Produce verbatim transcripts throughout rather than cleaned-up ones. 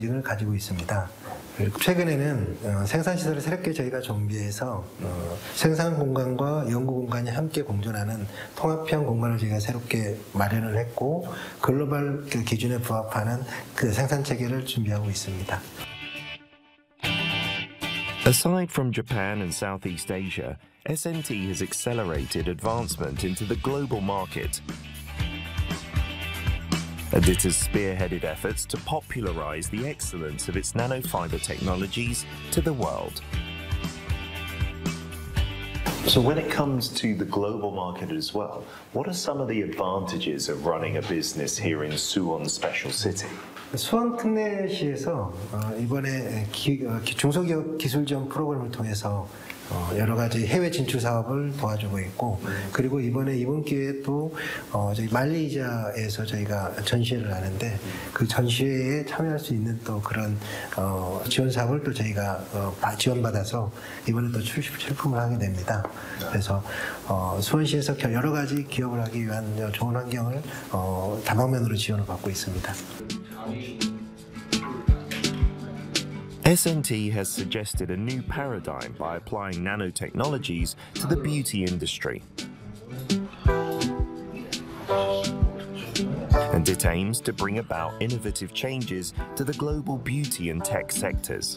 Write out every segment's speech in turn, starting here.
을 가지고 있습니다. 그리고 최근에는 어, 생산 시설을 새롭게 저희가 정비해서 어, 생산 공간과 연구 공간이 함께 공존하는 통합형 공간을 저희가 새롭게 마련을 했고 글로벌 그 기준에 부합하는 그 생산 체계를 준비하고 있습니다. Aside from Japan and Southeast Asia, S N T has accelerated advancement into the global market. And it has spearheaded efforts to popularize the excellence of its nanofiber technologies to the world. So when it comes to the global market as well, what are some of the advantages of running a business here in Suwon Special City? 수원 특례시에서 어, 이번에 기, 어, 중소기업 기술 지원 프로그램을 통해서 어, 여러 가지 해외 진출 사업을 도와주고 있고, 그리고 이번에 이번 기회에 또 어, 저희 말레이시아에서 저희가 전시회를 하는데 그 전시회에 참여할 수 있는 또 그런 어, 지원 사업을 또 저희가 어, 지원받아서 이번에 또 출시 출품을 하게 됩니다. 그래서 어, 수원시에서 여러 가지 기업을 하기 위한 좋은 환경을 어, 다방면으로 지원을 받고 있습니다. S N T has suggested a new paradigm by applying nanotechnologies to the beauty industry. And it aims to bring about innovative changes to the global beauty and tech sectors.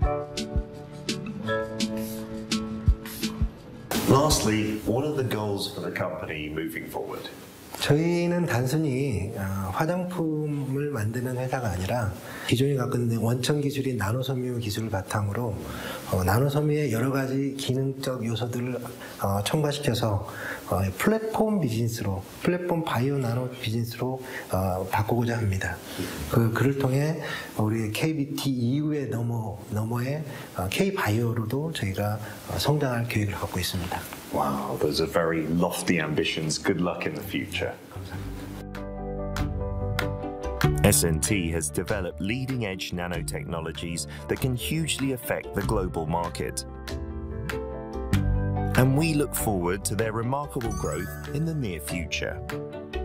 Lastly, what are the goals for the company moving forward? 저희는 단순히 화장품을 만드는 회사가 아니라 기존에 갖고 있는 원천 기술인 나노섬유 기술을 바탕으로 어, 나노섬유의 여러 가지 기능적 요소들을 어, 첨가시켜서 어, 플랫폼 비즈니스로, 플랫폼 바이오 나노 비즈니스로 어, 바꾸고자 합니다. 그, 그를 통해 우리 케이비티 이후의 너머, 너머의 어, K-바이오로도 저희가 어, 성장할 계획을 갖고 있습니다. Wow, those are very lofty ambitions. Good luck in the future. S N T has developed leading-edge nanotechnologies that can hugely affect the global market. And we look forward to their remarkable growth in the near future.